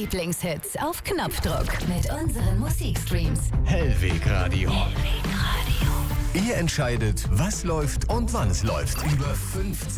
Lieblingshits auf Knopfdruck mit unseren Musikstreams. Hellweg Radio. Ihr entscheidet, was läuft und wann es läuft. Über 50